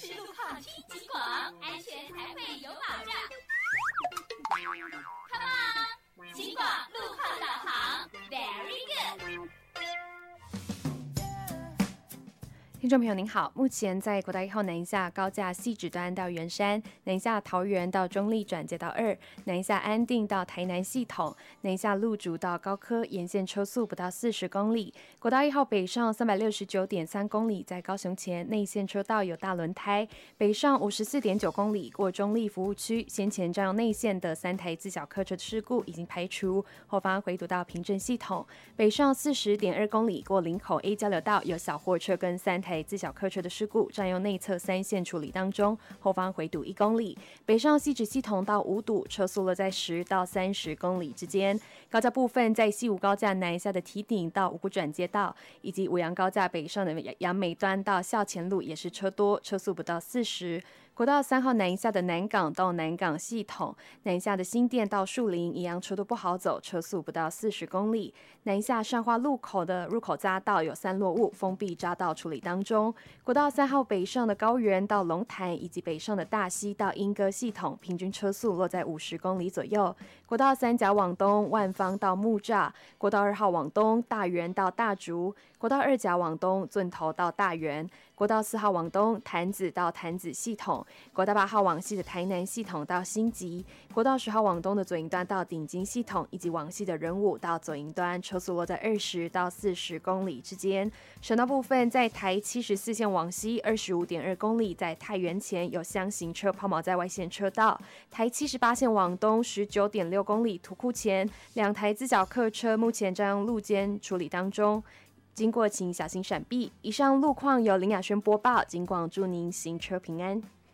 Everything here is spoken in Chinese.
实路况听警广，安全才会有保障。Come on， 警广路况导航 ，Very good。 听众朋友您好，目前在国道1号南一下高架汐止端到圆山，南一下桃园到中立转接到2，南一下安定到台南系统，南一下路竹到高科沿线车速不到40公里。国道1号北上369.3公里，在高雄前内线车道有大轮胎，北上54.9公里过中立服务区，先前占用内线的3台自小客车的事故已经排除，后方回堵到平镇系统，北上40.2公里过林口 A 交流道有小货车跟3台自小客车的事故，占用内侧3线处理当中，后方回堵1公里。北上汐止系统到五堵，车速落在10到30公里之间。高架部分在西武高架南下的堤顶到五股转接道，以及五杨高架北上的杨梅端到校前路也是车多，车速不到40。国道3号南一下的南港到南港系统，南一下的新店到树林一样车都不好走，车速不到40公里。南一下善化路口的入口匝道有散落物，封闭匝道处理当中。国道3号北上的高原到龙潭，以及北上的大溪到莺歌系统，平均车速落在50公里左右。国道3甲往东万芳到木栅，国道2号往东大园到大竹，国道2甲往东圳头到大园，国道4号往东潭子到潭子系统，国道8号往西的台南系统到新集，国道10号往东的左营端到顶金系统，以及往西的仁武到左营端，车速落在20到40公里之间。省道部分在台74线往西25.2公里，在太原前有厢型车抛锚在外线车道，台78线往东19.6公里，土库前2台自小客车目前占用路肩处理当中，经过请小心闪避。以上路况由林雅轩播报，警广祝您行车平安。